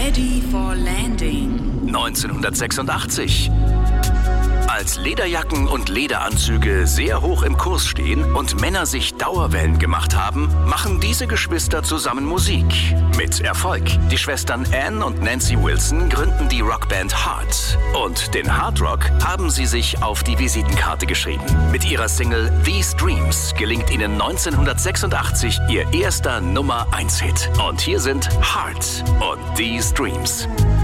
Ready for Landing. 1986. Als Lederjacken und Lederanzüge sehr hoch im Kurs stehen und Männer sich Dauerwellen gemacht haben, machen diese Geschwister zusammen Musik. Mit Erfolg. Die Schwestern Ann und Nancy Wilson gründen die Rockband Heart. Und den Hardrock haben sie sich auf die Visitenkarte geschrieben. Mit ihrer Single These Dreams gelingt ihnen 1986 ihr erster Nummer-1-Hit. Und hier sind Heart und These Dreams.